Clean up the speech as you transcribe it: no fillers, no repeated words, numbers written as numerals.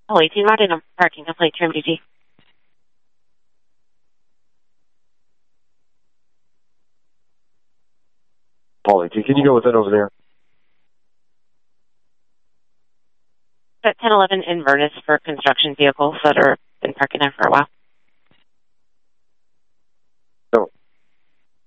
Oh, 18 Rod in a parking, a plate trim duty. Paul 18, can you go with it over there? At 1011 Inverness for construction vehicles that are been parking there for a while.